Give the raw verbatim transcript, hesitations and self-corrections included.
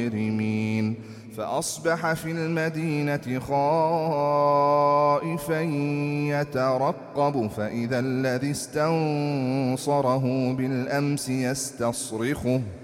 المجرمين فأصبح في المدينة خائفا يترقب فإذا الذي استنصره بالأمس يستصرخه